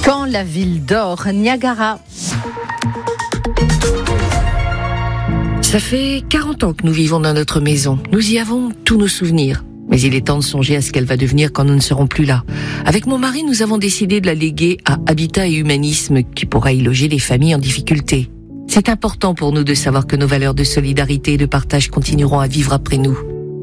Quand la ville dort, Niagara. Ça fait 40 ans que nous vivons dans notre maison. Nous y avons tous nos souvenirs. Mais il est temps de songer à ce qu'elle va devenir quand nous ne serons plus là. Avec mon mari, nous avons décidé de la léguer à Habitat et Humanisme, qui pourra y loger les familles en difficulté. C'est important pour nous de savoir que nos valeurs de solidarité et de partage continueront à vivre après nous.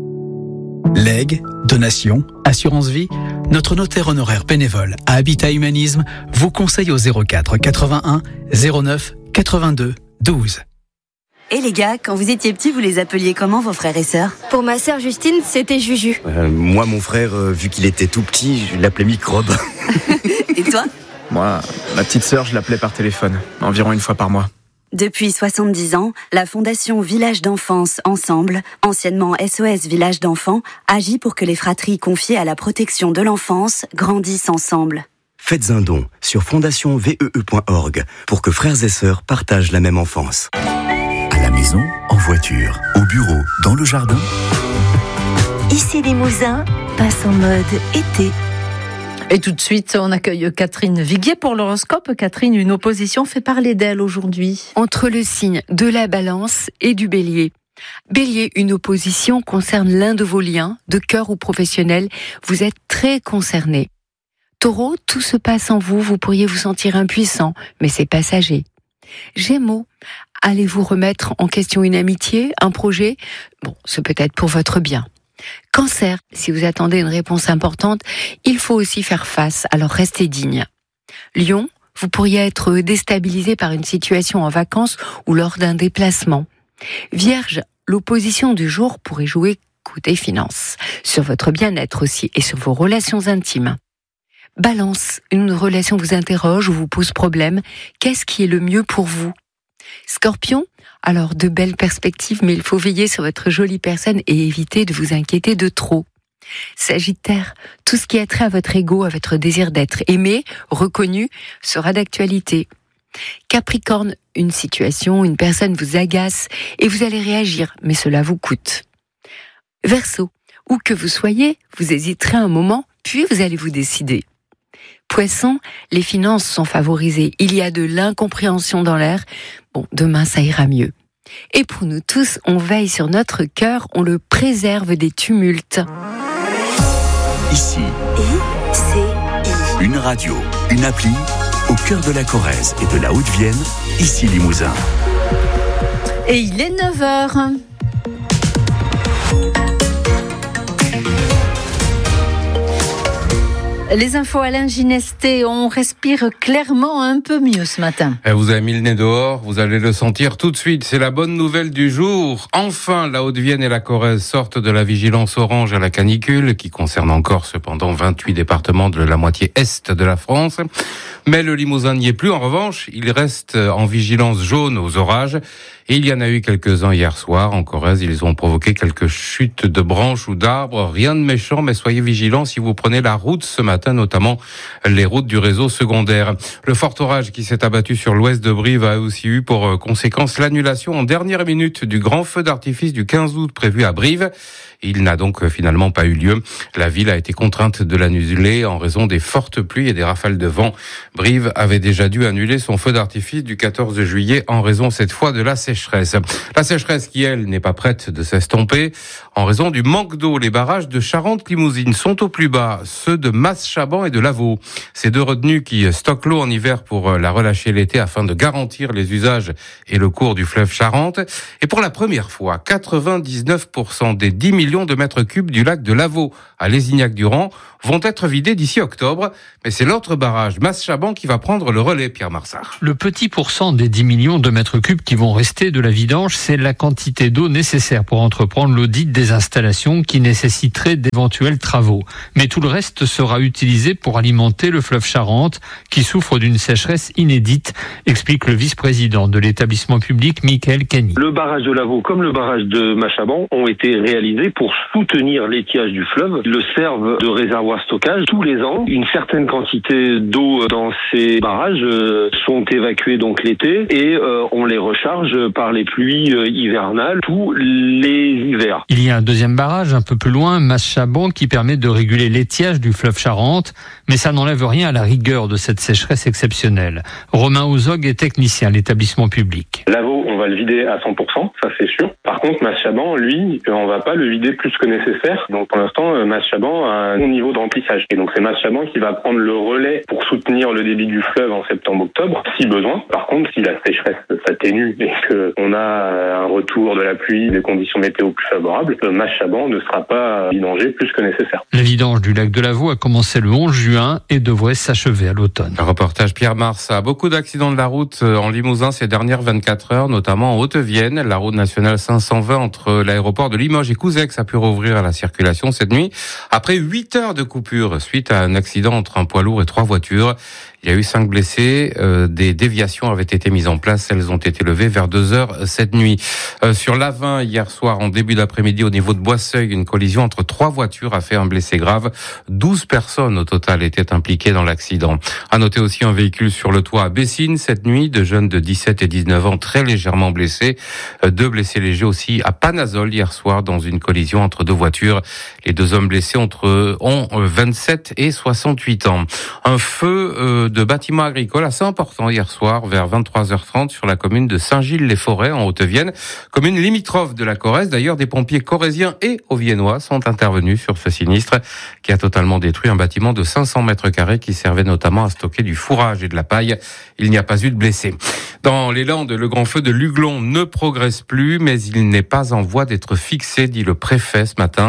Legs, donations, assurance vie, notre notaire honoraire bénévole à Habitat Humanisme vous conseille au 04 81 09 82 12. Et les gars, quand vous étiez petits, vous les appeliez comment vos frères et sœurs ? Pour ma sœur Justine, c'était Juju. Moi, mon frère, vu qu'il était tout petit, je l'appelais Microbe. Et toi ? Moi, ma petite sœur, je l'appelais par téléphone, environ une fois par mois. Depuis 70 ans, la Fondation Village d'Enfance Ensemble, anciennement SOS Village d'Enfants, agit pour que les fratries confiées à la protection de l'enfance grandissent ensemble. Faites un don sur fondationvee.org pour que frères et sœurs partagent la même enfance. À la maison, en voiture, au bureau, dans le jardin. Ici Limousin passe en mode été. Et tout de suite, on accueille Catherine Viguier pour l'horoscope. Catherine, une opposition fait parler d'elle aujourd'hui. Entre le signe de la Balance et du Bélier. Bélier, une opposition concerne l'un de vos liens, de cœur ou professionnel. Vous êtes très concerné. Taureau, tout se passe en vous. Vous pourriez vous sentir impuissant, mais c'est passager. Gémeaux, allez-vous remettre en question une amitié, un projet ? Bon, c'est peut-être pour votre bien. Cancer, si vous attendez une réponse importante, il faut aussi faire face, alors restez digne. Lion, vous pourriez être déstabilisé par une situation en vacances ou lors d'un déplacement. Vierge, l'opposition du jour pourrait jouer côté finance, sur votre bien-être aussi et sur vos relations intimes. Balance, une relation vous interroge ou vous pose problème, qu'est-ce qui est le mieux pour vous ? Scorpion, alors de belles perspectives, mais il faut veiller sur votre jolie personne et éviter de vous inquiéter de trop. Sagittaire, tout ce qui a trait à votre ego, à votre désir d'être aimé, reconnu, sera d'actualité. Capricorne, une situation, une personne vous agace et vous allez réagir, mais cela vous coûte. Verseau, où que vous soyez, vous hésiterez un moment, puis vous allez vous décider. Poisson, les finances sont favorisées. Il y a de l'incompréhension dans l'air. Bon, demain, ça ira mieux. Et pour nous tous, on veille sur notre cœur, on le préserve des tumultes. Ici, une radio, une appli, au cœur de la Corrèze et de la Haute-Vienne, ici Limousin. Et il est 9h. Les infos Alain Ginesté, on respire clairement un peu mieux ce matin. Vous avez mis le nez dehors, vous allez le sentir tout de suite. C'est la bonne nouvelle du jour. Enfin, la Haute-Vienne et la Corrèze sortent de la vigilance orange à la canicule, qui concerne encore cependant 28 départements de la moitié est de la France. Mais le Limousin n'y est plus. En revanche, il reste en vigilance jaune aux orages. Et il y en a eu quelques-uns hier soir. En Corrèze, ils ont provoqué quelques chutes de branches ou d'arbres. Rien de méchant, mais soyez vigilants si vous prenez la route ce matin, notamment les routes du réseau secondaire. Le fort orage qui s'est abattu sur l'ouest de Brive a aussi eu pour conséquence l'annulation en dernière minute du grand feu d'artifice du 15 août prévu à Brive. Il n'a donc finalement pas eu lieu. La ville a été contrainte de l'annuler en raison des fortes pluies et des rafales de vent. Brive avait déjà dû annuler son feu d'artifice du 14 juillet en raison cette fois de la sécheresse. La sécheresse qui, elle, n'est pas prête de s'estomper en raison du manque d'eau. Les barrages de Charente-Limousine sont au plus bas, ceux de Mas-Chaban et de Lavaux. Ces deux retenues qui stockent l'eau en hiver pour la relâcher l'été afin de garantir les usages et le cours du fleuve Charente. Et pour la première fois, 99% des 10 millions de mètres cubes du lac de Lavaux à Lézignac-Durand vont être vidés d'ici octobre. Mais c'est l'autre barrage, Mas-Chaban, qui va prendre le relais, Pierre Marsard. Le petit pourcent des 10 millions de mètres cubes qui vont rester de la vidange, c'est la quantité d'eau nécessaire pour entreprendre l'audit des installations qui nécessiteraient d'éventuels travaux. Mais tout le reste sera utilisé pour alimenter le fleuve Charente, qui souffre d'une sécheresse inédite, explique le vice-président de l'établissement public, Michael Kenny. Le barrage de Lavaux comme le barrage de Mas-Chaban ont été réalisés pour soutenir l'étiage du fleuve. Ils le servent de réservoir stockage. Tous les ans, une certaine quantité d'eau dans ces barrages sont évacués donc l'été et on les recharge par les pluies hivernales tous les hivers. Il y a un deuxième barrage un peu plus loin, Mas-Chaban, qui permet de réguler l'étiage du fleuve Charente. différentes, mais ça n'enlève rien à la rigueur de cette sécheresse exceptionnelle. Romain Ozog est technicien à l'établissement public. L'Avaux, on va le vider à 100%, ça c'est sûr. Par contre, Mas-Chaban, lui, on va pas le vider plus que nécessaire. Donc pour l'instant, Mas-Chaban a un bon niveau de remplissage. Et donc c'est Mas-Chaban qui va prendre le relais pour soutenir le débit du fleuve en septembre-octobre, si besoin. Par contre, si la sécheresse s'atténue et qu'on a un retour de la pluie, des conditions météo plus favorables, Mas-Chaban ne sera pas vidangé plus que nécessaire. La vidange du lac de Lavaux a commencé le 11 juin et devrait s'achever à l'automne. Un reportage Pierre Marsat. Beaucoup d'accidents de la route en Limousin ces dernières 24 heures, notamment en Haute-Vienne. La route nationale 520 entre l'aéroport de Limoges et Couzex a pu rouvrir à la circulation cette nuit. Après 8 heures de coupure suite à un accident entre un poids lourd et 3 voitures. Il y a eu 5 blessés. Des déviations avaient été mises en place. Elles ont été levées vers 2 heures cette nuit. Sur l'A20, hier soir, en début d'après-midi, au niveau de Boisseuil, une collision entre 3 voitures a fait un blessé grave. 12 personnes au total étaient impliquées dans l'accident. À noter aussi un véhicule sur le toit à Bessines cette nuit. 2 jeunes de 17 et 19 ans très légèrement blessés. 2 blessés légers aussi à Panazol hier soir dans une collision entre 2 voitures. Les 2 hommes blessés ont 27 et 68 ans. Un feu de bâtiments agricoles assez important hier soir vers 23h30 sur la commune de Saint-Gilles-les-Forêts en Haute-Vienne, commune limitrophe de la Corrèze. D'ailleurs, des pompiers corréziens et auviennois sont intervenus sur ce sinistre qui a totalement détruit un bâtiment de 500 mètres carrés qui servait notamment à stocker du fourrage et de la paille. Il n'y a pas eu de blessés. Dans les Landes, le grand feu de Luglon ne progresse plus, mais il n'est pas en voie d'être fixé, dit le préfet ce matin.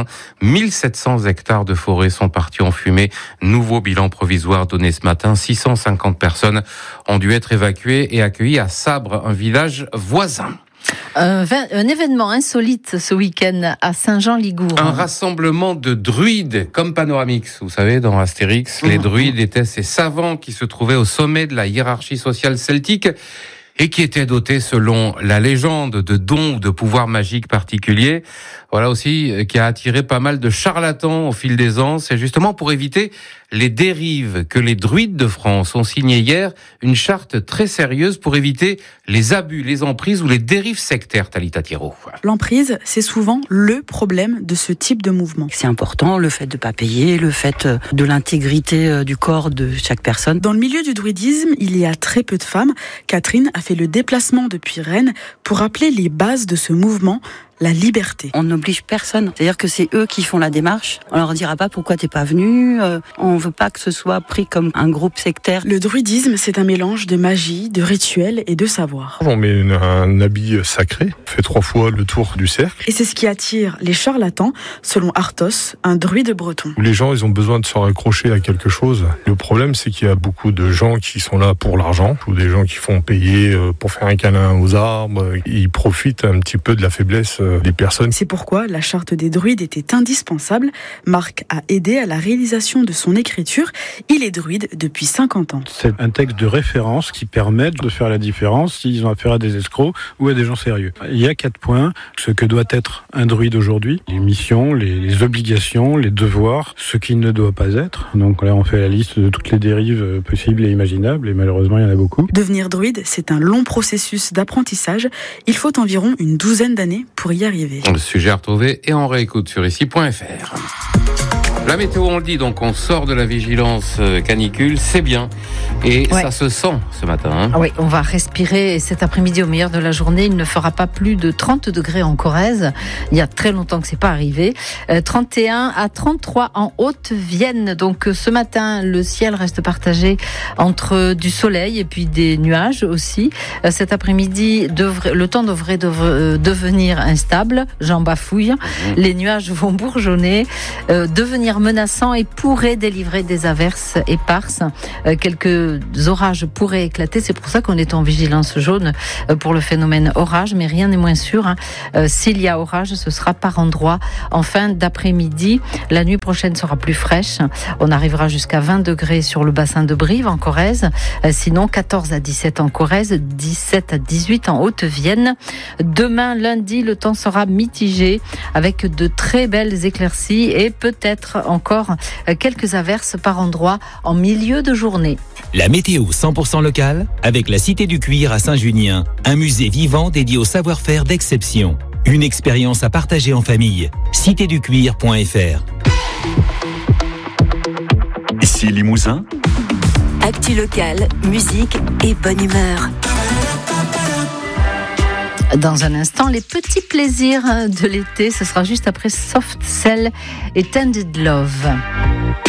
1700 hectares de forêt sont partis en fumée. Nouveau bilan provisoire donné ce matin. 650 personnes ont dû être évacuées et accueillies à Sabre, un village voisin. Un événement insolite ce week-end à Saint-Jean-Ligourd. Un rassemblement de druides, comme Panoramix, vous savez, dans Astérix. Les druides étaient ces savants qui se trouvaient au sommet de la hiérarchie sociale celtique et qui étaient dotés, selon la légende, de dons ou de pouvoirs magiques particuliers. Voilà aussi qui a attiré pas mal de charlatans au fil des ans. C'est justement pour éviter les dérives que les druides de France ont signé hier une charte très sérieuse pour éviter les abus, les emprises ou les dérives sectaires, Talita Thiraud. L'emprise, c'est souvent le problème de ce type de mouvement. C'est important, le fait de ne pas payer, le fait de l'intégrité du corps de chaque personne. Dans le milieu du druidisme, il y a très peu de femmes. Catherine a fait le déplacement depuis Rennes pour rappeler les bases de ce mouvement. La liberté. On n'oblige personne. C'est-à-dire que c'est eux qui font la démarche. On leur dira pas pourquoi t'es pas venu. On veut pas que ce soit pris comme un groupe sectaire. Le druidisme, c'est un mélange de magie, de rituels et de savoir. On met un habit sacré, on fait 3 fois le tour du cercle. Et c'est ce qui attire les charlatans, selon Arthos, un druide breton. Les gens, ils ont besoin de se raccrocher à quelque chose. Le problème, c'est qu'il y a beaucoup de gens qui sont là pour l'argent, ou des gens qui font payer pour faire un câlin aux arbres. Ils profitent un petit peu de la faiblesse des personnes. C'est pourquoi la charte des druides était indispensable. Marc a aidé à la réalisation de son écriture. Il est druide depuis 50 ans. C'est un texte de référence qui permet de faire la différence s'ils ont affaire à des escrocs ou à des gens sérieux. Il y a 4 points. Ce que doit être un druide aujourd'hui, les missions, les obligations, les devoirs, ce qu'il ne doit pas être. Donc là, on fait la liste de toutes les dérives possibles et imaginables, et malheureusement, il y en a beaucoup. Devenir druide, c'est un long processus d'apprentissage. Il faut environ une 12aine d'années pour y arriver. Le sujet à retrouver et en réécoute sur ici.fr. La météo, on le dit, donc on sort de la vigilance canicule, c'est bien. Et ça se sent ce matin. Hein. Oui, on va respirer cet après-midi au meilleur de la journée. Il ne fera pas plus de 30 degrés en Corrèze. Il y a très longtemps que c'est pas arrivé. 31 à 33 en Haute-Vienne. Donc ce matin, le ciel reste partagé entre du soleil et puis des nuages aussi. Cet après-midi, le temps devrait devenir instable. J'en bafouille. Les nuages vont bourgeonner, devenir menaçants et pourraient délivrer des averses éparses. Quelques orages pourraient éclater. C'est pour ça qu'on est en vigilance jaune pour le phénomène orage, mais rien n'est moins sûr. S'il y a orage, ce sera par endroit en fin d'après-midi. La nuit prochaine sera plus fraîche. On arrivera jusqu'à 20 degrés sur le bassin de Brive en Corrèze. Sinon, 14 à 17 en Corrèze, 17 à 18 en Haute-Vienne. Demain, lundi, le temps sera mitigé avec de très belles éclaircies et peut-être encore quelques averses par endroit en milieu de journée. La météo 100% locale avec la Cité du Cuir à Saint-Junien, un musée vivant dédié au savoir-faire d'exception. Une expérience à partager en famille. citéducuir.fr. Ici Limousin. Actu locale, musique et bonne humeur. Dans un instant, les petits plaisirs de l'été, ce sera juste après Soft Cell et Tended Love.